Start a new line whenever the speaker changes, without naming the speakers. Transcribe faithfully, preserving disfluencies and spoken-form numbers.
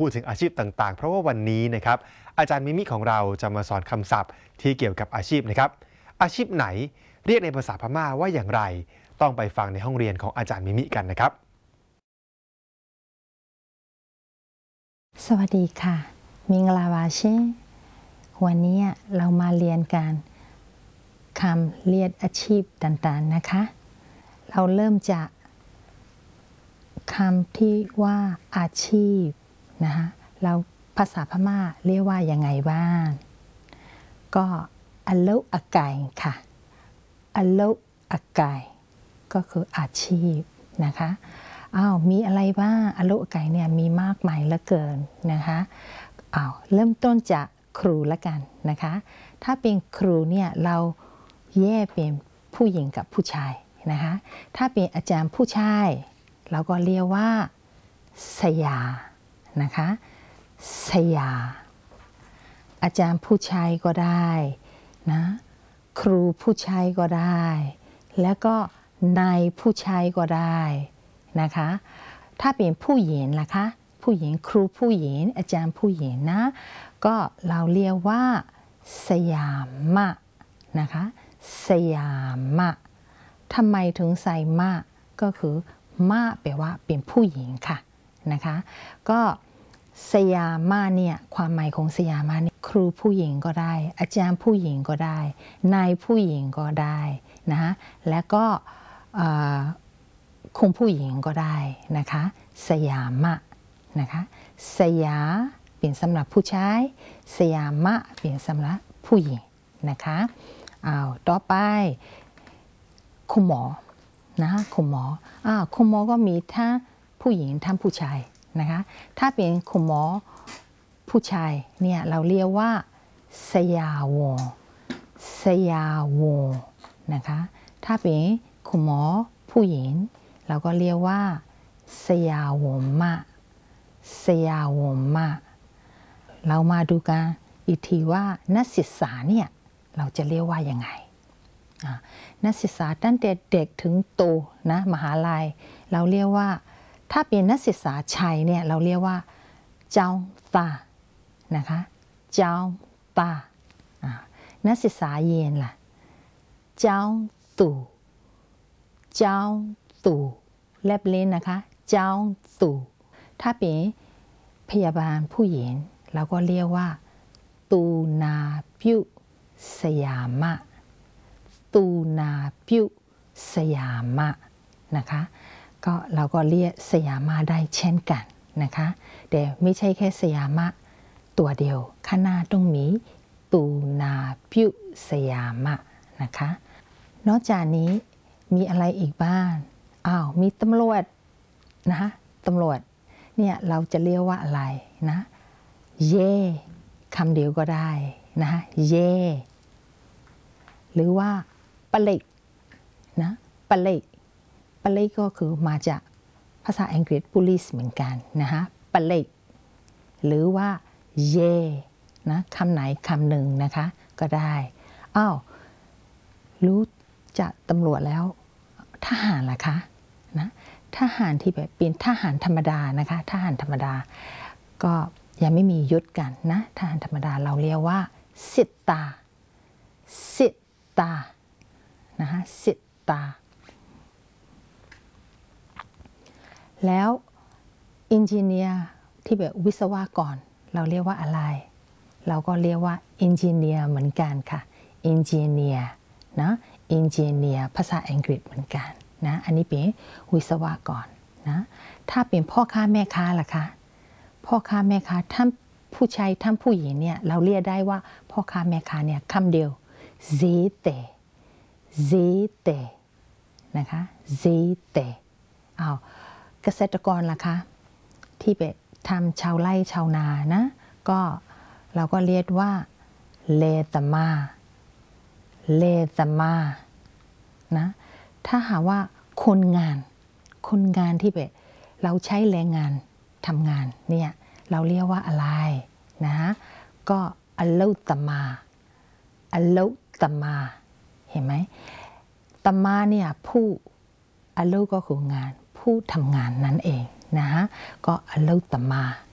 พูดถึงอาชีพต่างๆเพราะว่าวันนี้นะครับอาจารย์มิมิของเราจะมาสอนคำศัพท์ที่เกี่ยวกับอาชีพนะครับอาชีพไหนเรียกในภาษาพม่าว่าอย่างไรต้องไปฟังในห้องเรียนของอาจารย์มิมิกันนะครับ
สวัสดีค่ะมิงลาวาเช่วันนี้เรามาเรียนกันคำเรียกอาชีพต่างๆนะคะเราเริ่มจากคำที่ว่าอาชีพนะคะเราภาษาพม่าเรียกว่ายังไงบ้างก็อัลโลอากายค่ะอัลโลอากายก็คืออาชีพนะคะอ้าวมีอะไรบ้างอัลโลอากายเนี่ยมีมากมายเหลือเกินนะคะอ้าวเริ่มต้นจากครูละกันนะคะถ้าเป็นครูเนี่ยเราแยกเป็นผู้หญิงกับผู้ชายนะคะถ้าเป็นอาจารย์ผู้ชายเราก็เรียกว่าสยานะคะสยาอาจารย์ผู้ชายก็ได้นะครูผู้ชายก็ได้แล้วก็นายผู้ชายก็ได้นะคะถ้าเป็นผู้หญิงล่ะคะผู้หญิงครูผู้หญิงอาจารย์ผู้หญิงนะก็เราเรียกว่าสยามะนะคะสยามะทำไมถึงใส่มะก็คือมะแปลว่าเป็นผู้หญิงค่ะนะคะก็สยามาเนี่ยความหมายของสยามาเนี่ยครูผู้หญิงก็ได้อาจารย์ผู้หญิงก็ได้นายผู้หญิงก็ได้นะคะแล้วก็คงผู้หญิงก็ได้นะคะสยามะนะคะสยาเป็นสำหรับผู้ชายสยามะเป็นสำหรับผู้หญิงนะคะอ้าวต่อไปคุณหมอนะคุณหมออ้าวคุณหมอก็มีทั้งผู้หญิงทั้งผู้ชายนะคะถ้าเป็นคุณหมอผู้ชายเนี่ยเราเรียกว่าสยาวงสยาวงนะคะถ้าเป็นคุณหมอผู้หญิงเราก็เรียกว่าสยาวงมะสยาวงมะเรามาดูกันอีกทีว่านักศึกษาเนี่ยเราจะเรียกว่ายังไงนักศึกษาตั้งแต่เด็กถึงโตนะมหาลัยเราเรียกว่าถ้าเป็นนักศึกษาชายเนี่ยเราเรียกว่าเจ้าตานะคะเจ้าตานักศึกษาเย็นล่ะเจ้าตู่เจ้าตู่แลบลิ้นนะคะเจ้าตู่ถ้าเป็นพยาบาลผู้หญิงเราก็เรียกว่าตูนาพิวสยามะตูนาพิวสยามะนะคะก็เราก็เรียกสยามะได้เช่นกันนะคะแต่ไม่ใช่แค่สยามะตัวเดียวข้างหน้าต้องมีตูนาพิวสยามะนะคะนอกจากนี้มีอะไรอีกบ้างอ้าวมีตำรวจนะคะตำรวจเนี่ยเราจะเรียกว่าอะไรนะเย่คำเดียวก็ได้นะคะเย่หรือว่าปลิกนะปลิกปลิกก็คือมาจากภาษาอังกฤษ police เหมือนกันนะคะปลิกหรือว่าเย่นะคำไหนคำหนึ่งนะคะก็ได้อ้าวรู้จักตำรวจแล้วทหารล่ะคะนะทหารที่แบบเป็นทหารธรรมดานะคะทหารธรรมดาก็ยังไม่มียศกันนะทหารธรรมดาเราเรียกว่าสิตาสิตานะคะสิตาแล้วอินจิเนียร์ที่แบบวิศวกรเราเรียกว่าอะไรเราก็เรียกว่าอินจิเนียร์เหมือนกันค่ะอินจิเนียร์นะอินจิเนียร์ภาษาอังกฤษเหมือนกันนะอันนี้เป็นวิศวกรนะถ้าเป็นพ่อค้าแม่ค้าล่ะคะพ่อค้าแม่ค้าทั้งผู้ชายทั้งผู้หญิงเนี่ยเราเรียกได้ว่าพ่อค้าแม่ค้าเนี่ยคำเดียว zete zete นะคะ zete อ้าวเกษตรกรล่ะคะที่ไปทำชาวไร่ชาวนานะก็เราก็เรียกว่าเลตมาเลตมานะถ้าหากว่าคนงานคนงานที่แบบเราใช้แรงงานทำงานเนี่ยเราเรียกว่าอะไรนะก็อัลโลตมาอัลโลตมาเห็นไหมตมาเนี่ยผู้อัลโลก็คืองานผู้ทำงานนั่นเองนะก็อัลโลตมา